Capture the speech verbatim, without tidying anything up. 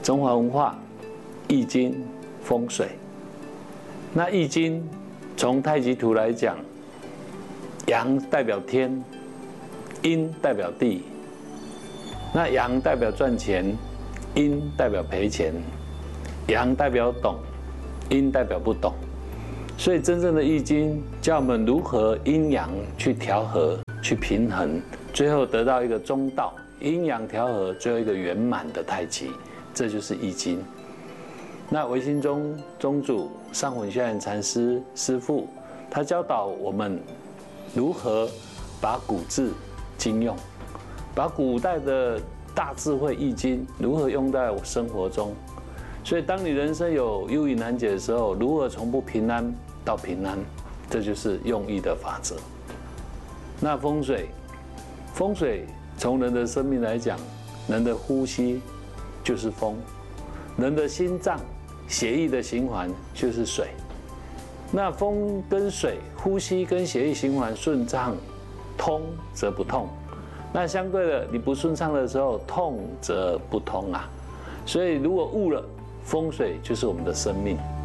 中华文化，易经、风水。那易经从太极图来讲，阳代表天，阴代表地。那阳代表赚钱，阴代表赔钱。阳代表懂，阴代表不懂。所以真正的易经教我们如何阴阳去调和、去平衡，最后得到一个中道，阴阳调和，最后一个圆满的太极，这就是易经。那唯心宗宗主上混下人禅师师父，他教导我们如何把古字经用，把古代的大智慧易经如何用在我生活中。所以，当你人生有忧疑难解的时候，如何从不平安到平安，这就是用易的法则。那风水，风水从人的生命来讲，人的呼吸就是风，人的心脏、血液的循环就是水。那风跟水，呼吸跟血液循环顺畅，通则不痛。那相对的，你不顺畅的时候，痛则不通啊。所以，如果误了，风水就是我们的生命。